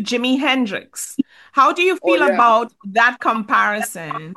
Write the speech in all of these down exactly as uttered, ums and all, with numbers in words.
Jimi Hendrix. How do you Oh feel yeah. about that comparison?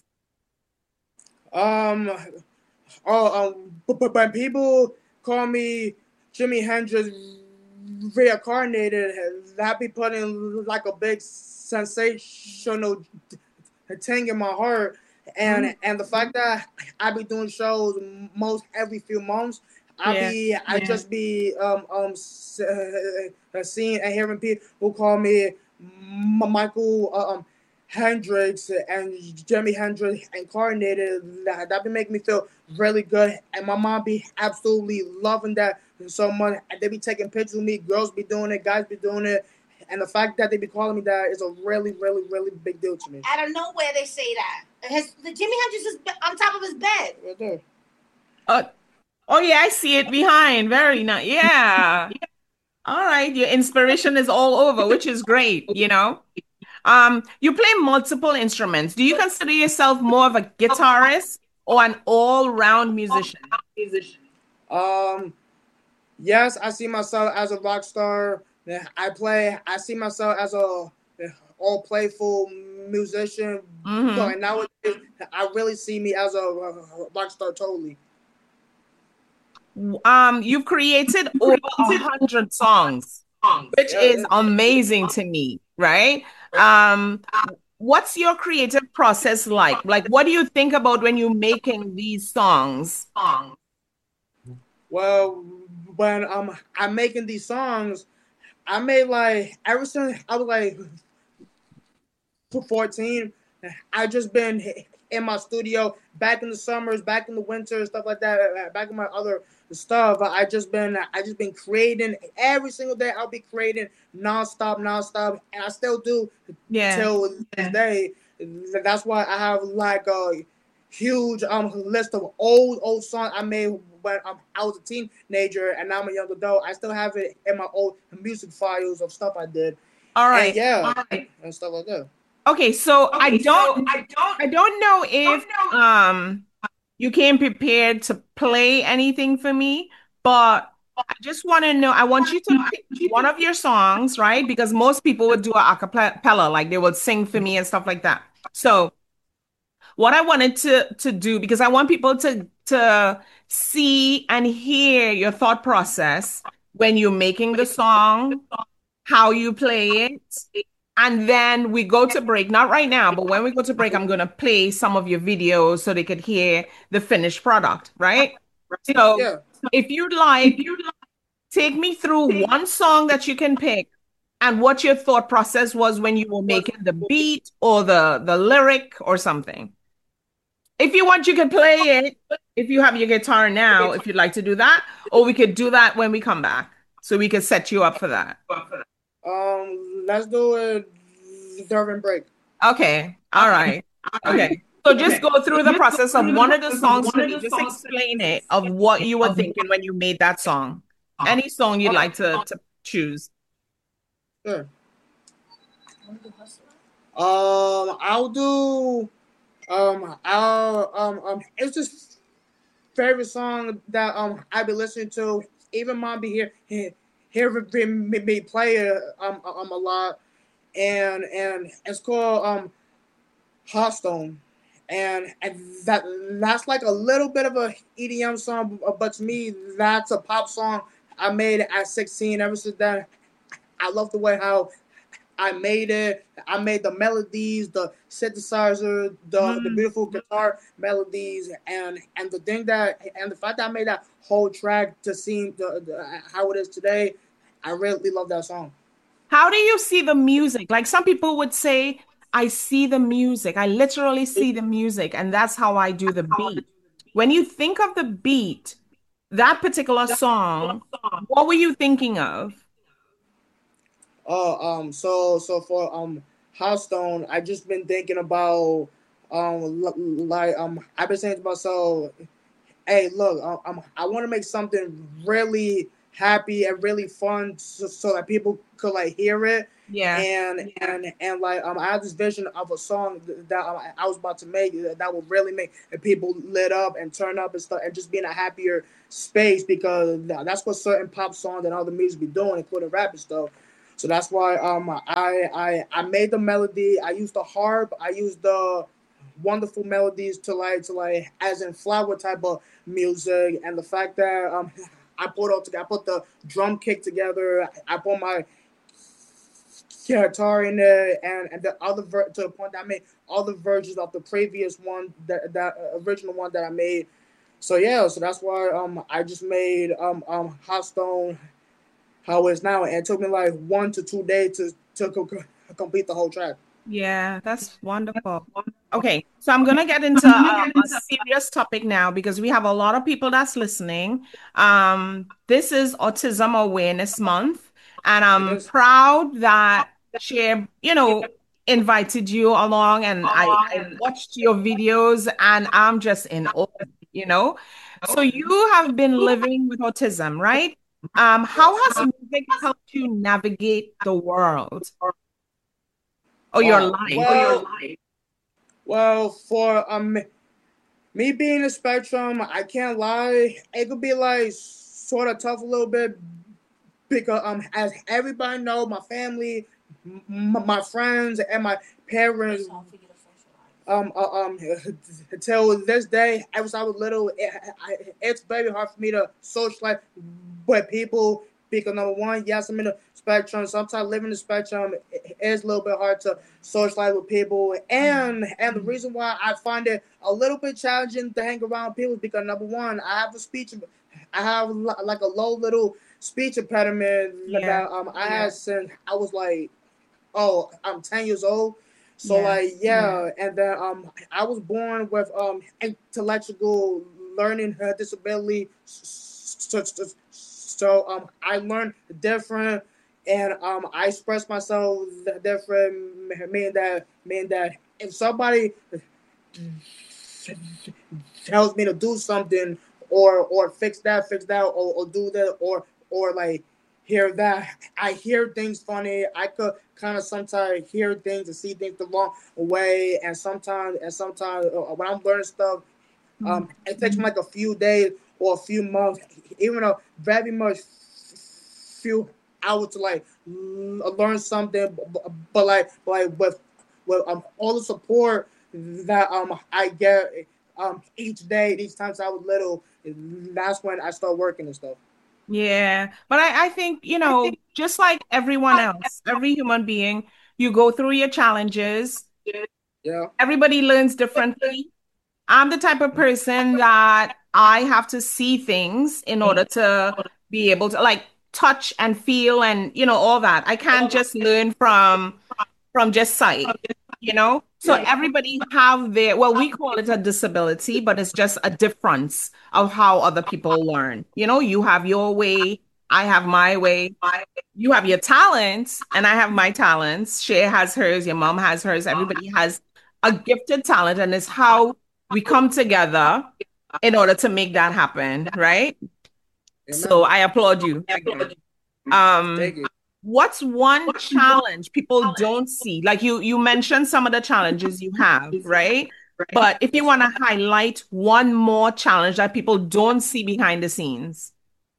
Um. Oh, um. But, but when people call me Jimi Hendrix reincarnated, that be putting like a big sensational thing in my heart, and Mhm. and the fact that I be doing shows most every few months. I Yeah. be I just be um um s- uh, seeing and hearing people who call me M- Michael uh, um Hendrix and Jimi Hendrix incarnated. That that be making me feel really good, and my mom be absolutely loving that so much. They be taking pictures of me. Girls be doing it, guys be doing it, and the fact that they be calling me that is a really, really, really big deal to me. Out of nowhere, they say that. His, the Jimi Hendrix is on top of his bed. Right there. Uh, oh yeah, I see it behind. Very nice. Yeah. All right. Your inspiration is all over, which is great, you know? Um, you play multiple instruments. Do you consider yourself more of a guitarist or an all-round musician? Um, yes, I see myself as a rock star. Yeah, I play. I see myself as a yeah, all playful musician. Hmm. But nowadays, I really see me as a, uh rock star totally. Um, you've created over a hundred songs, which Yeah, is yeah. amazing to me, right? Um, what's your creative process like? Like, what do you think about when you're making these songs? Well, when um I'm making these songs, I made like ever since I was like fourteen. I just been in my studio back in the summers, back in the winter, stuff like that. uh, Back in my other stuff, I just been I just been creating every single day. I'll be creating nonstop, nonstop, and I still do Yeah. till this day. That's why I have like a huge um list of old old songs I made when um, I was a teenager, and now I'm a young adult. I still have it in my old music files of stuff I did, All and right. yeah, and stuff like that. Okay, so I don't I don't know if um you came prepared to play anything for me, but I just want to know, I want you to pick one of your songs, right? Because most people would do a cappella, like they would sing for me and stuff like that. So what I wanted to to do, because I want people to to see and hear your thought process when you're making the song, how you play it. And then we go to break, not right now, but when we go to break, I'm going to play some of your videos so they could hear the finished product, right? So Yeah. if you'd like, take me through one song that you can pick and what your thought process was when you were making the beat or the the lyric or something. If you want, you can play it if you have your guitar now, if you'd like to do that, or we could do that when we come back. So we could set you up for that. Um, let's do it during break. Okay. All right. Okay. So just go through the process of one of the songs for me. Just explain it of what you were thinking when you made that song. Any song you'd like to, to choose. Sure. Um, I'll do. Um, I'll. Um, um, it's just favorite song that um I be listening to. Even mom be here, here, here me, me play it um um a lot, and and it's called um Hearthstone. And, and that that's like a little bit of a E D M song, but to me that's a pop song I made at sixteen. Ever since then, I love the way how I made it. I made the melodies, the synthesizer, the the Mm. beautiful guitar melodies, and and the thing that and the fact that I made that whole track to see the, the how it is today. I really love that song. How do you see the music? Like some people would say, I see the music. I literally see the music, and that's how I do the beat. When you think of the beat, that particular song, what were you thinking of? Oh, um, so so for um Hearthstone, I just been thinking about um l- like um I've been saying to myself, hey, look, I, I'm I want to make something really happy and really fun, so, so that people could like hear it. Yeah. And and and like um, I had this vision of a song that I, I was about to make that would really make people lit up and turn up and stuff, and just be in a happier space because that's what certain pop songs and other music be doing, including rap and stuff. So that's why um I I I made the melody. I used the harp. I used the wonderful melodies to like to like as in flower type of music, and the fact that um I put all together. I put the drum kick together. I put my guitar in there, and, and the other ver- to the point that I made all the versions of the previous one that that uh, original one that I made. So yeah, so that's why um I just made um um Hot Stone how it is now, and it took me like one to two days to to co- co- complete the whole track. Yeah, that's wonderful. Okay, so I'm gonna get into um, a serious topic now because we have a lot of people that's listening. Um, this is Autism Awareness Month, and It I'm is. proud that Share, you know, invited you along, and I I watched your videos, and I'm just in awe, you know. So you have been living with autism, right? Um, how Yes. has music helped you navigate the world or your Wow. life? Well, well, for um me being a spectrum, I can't lie. It could be like sort of tough a little bit because um as everybody know, my family, m- my friends, and my parents um uh, um until this day, ever since I was little, it, I, it's very hard for me to socialize with people because number one, yes, I'm in the spectrum. Sometimes living in the spectrum it is a little bit hard to socialize with people, and and the reason why I find it a little bit challenging to hang around people is because number one, I have a speech, I have like a low little speech impediment Yeah, that um I had since I was like oh, I'm ten years old. So yeah, like yeah, and then um I was born with um intellectual learning uh, disability. So, so, so um I learned different, and um I express myself different, meaning that meaning that if somebody tells me to do something or or fix that, fix that, or, or do that, or or like hear that. I hear things funny. I could kind of sometimes hear things and see things the wrong way, and sometimes and sometimes uh, when I'm learning stuff, mm, um, it takes me like a few days or a few months, even a very much few hours to like learn something. But, but like but like with with um all the support that um I get um each day, each times I was little, that's when I start working and stuff. yeah. But I, I think, you know, just like everyone else, every human being, you go through your challenges. Yeah. Everybody learns differently. I'm the type of person that I have to see things in order to be able to like touch and feel and, you know, all that. I can't just learn from from just sight, you know? So Yeah. everybody have their, well, we call it a disability, but it's just a difference of how other people learn. You know, you have your way, I have my way. You have your talents, and I have my talents. Shay has hers, your mom has hers. Everybody has a gifted talent, and it's how we come together in order to make that happen, right? So Amen. I applaud you again. Um, Thank you. what's one challenge people don't see? Like you you mentioned some of the challenges you have, right? But if you Yes. want to highlight one more challenge that people don't see behind the scenes.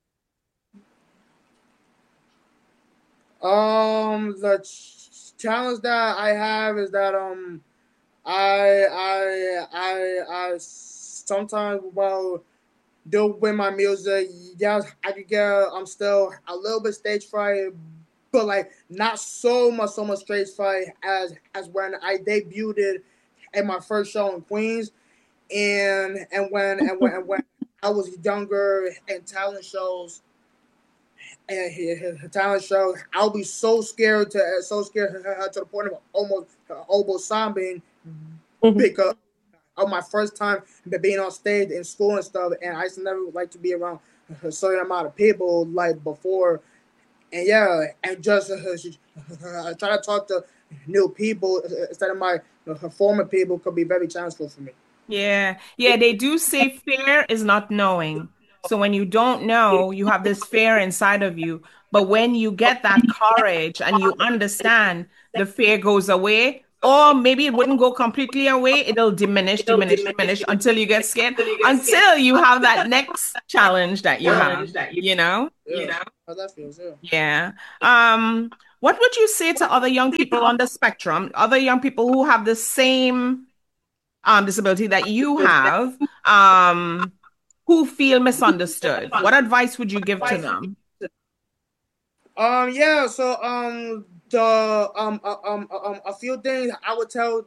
Um, the ch- challenge that I have is that um, I I I I sometimes while doing my music, yes, I could get I'm still a little bit stage fright, but like not so much so much stage fright as as when I debuted at my first show in Queens, and and when and when and when I was younger in talent shows and his talent show, I'll be so scared to so scared to the point of almost almost sobbing Mhm. because of my first time being on stage in school and stuff, and I used to never like to be around a certain amount of people like before, and yeah, and just uh, try to talk to new people instead of my uh, former people could be very challenging for me. Yeah. Yeah, they do say fear is not knowing. So when you don't know, you have this fear inside of you. But when you get that courage and you understand, the fear goes away, or maybe it wouldn't go completely away. It'll diminish, diminish, diminish until you get scared, until you have that next challenge that you Yeah, have, you know? yeah, how that feels, yeah. Yeah. Um, What would you say to other young people on the spectrum, other young people who have the same um, disability that you have, um, who feel misunderstood? What advice would you give to them? Um, yeah, so um the um uh, um uh, um a few things I would tell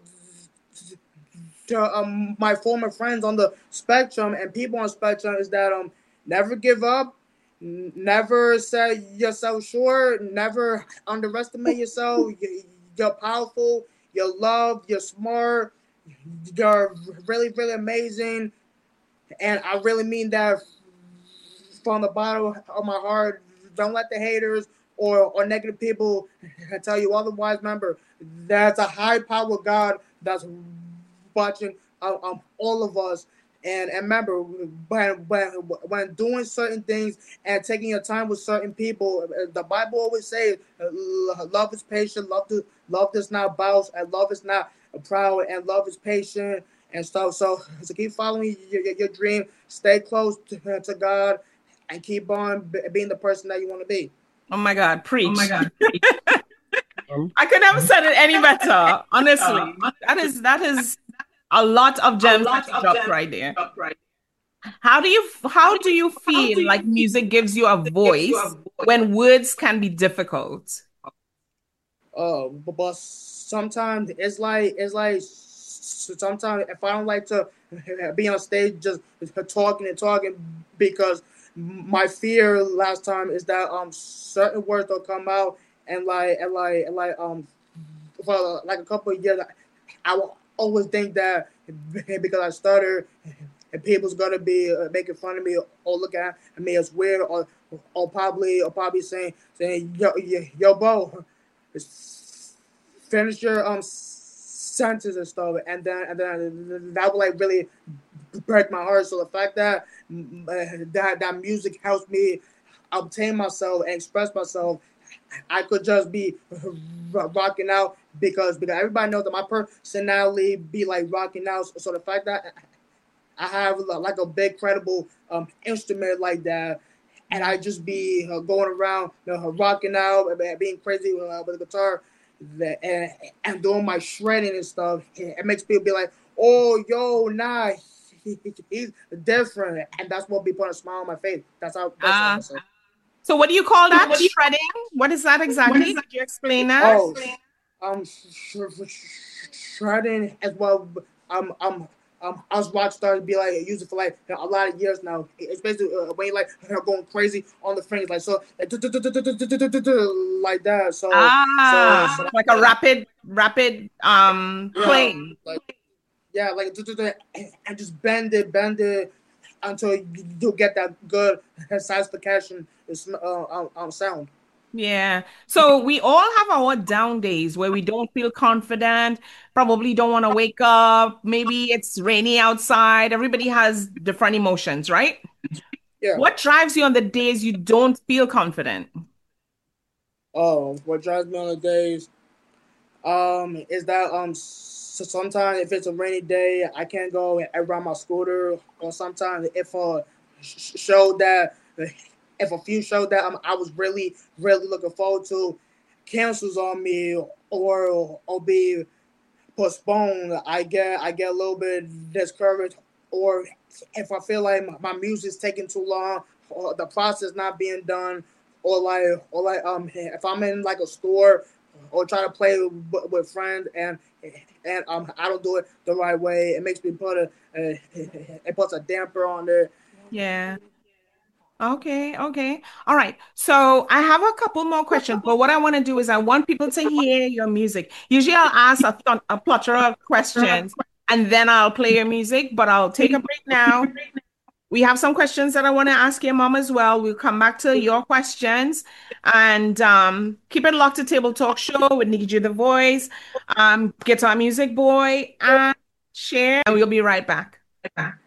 to um my former friends on the spectrum and people on spectrum is that um never give up, n- never sell yourself short, never underestimate yourself. You- You're powerful, you're loved, you're smart, you're really really amazing, and I really mean that from the bottom of my heart. Don't let the haters or, or negative people tell you otherwise. Remember, there's a high power God that's watching um, um, all of us. And, and remember, when, when when doing certain things and taking your time with certain people, the Bible always says, "Love is patient, love to love does not boast, and love is not proud, and love is patient." And stuff. So, so keep following your, your, your dream. Stay close to, to God, and keep on b- being the person that you want to be. Oh my God, Oh my preach. God. Um, I could never said it any better, honestly. That is that is a lot of a gems that lot you of dropped them right there. up right. How do you how do you How do feel you like music gives you a gives you a voice voice? when words can be difficult? Uh, but, but sometimes it's like it's like sometimes if I don't like to be on stage just talking and talking because my fear last time is that um certain words don't come out and like and like and like um for like a couple of years I will always think that because I started and people's gonna be uh, making fun of me or looking at me as weird or or probably or probably saying saying yo yo, yo bro finish your um sentences and stuff, and then and then that would like really break my heart. So the fact that mm, uh, that that music helps me obtain myself and express myself, I could just be rocking out because because everybody knows that my personality be like rocking out. So, so the fact that I have like a big credible um instrument like that, and I just be uh, going around, you know, rocking out, and being crazy with, uh, with the guitar, that and, and doing my shredding and stuff. It makes people be like, "Oh, yo, nah, he, he, he's different," and that's what be putting a smile on my face. That's how that's how Uh, I say. so what do you call So that? what do you? Shredding? What is that What exactly? is that? Could you explain that? Oh, um, sh- sh- shredding as well. Um, um, um, us rock stars be like use it for like a lot of years now. It's basically uh, when you like going crazy on the fingers, like so, like, like that. So, so, Ah, so like a rapid, rapid um yeah, playing. like yeah, like and just bend it, bend it until you, you get that good satisfaction uh, um, um, sound. Yeah. So we all have our down days where we don't feel confident, probably don't want to wake up. Maybe it's rainy outside. Everybody has different emotions, right? Yeah. What drives you on the days you don't feel confident? Oh, what drives me on the days um is that um so sometimes if it's a rainy day I can't go and ride my scooter, or sometimes if a sh- show that if a few show that um, I was really really looking forward to cancels on me or or be postponed, I get I get a little bit discouraged, or if I feel like my, my music's taking too long, or the process not being done, or like or like um if I'm in like a store or try to play with, with friends and and um I don't do it the right way, it makes me put a, a it puts a damper on there. Yeah. Okay, okay. All right. So I have a couple more questions, but what I want to do is I want people to hear your music. Usually I'll ask a, th a plethora of questions and then I'll play your music, but I'll take a break now. We have some questions that I want to ask your mom as well. We'll come back to your questions and um, keep it locked to Table Talk Show with Nikki G the Voice, um, Guitar Music Boy, and share, and we'll be right back.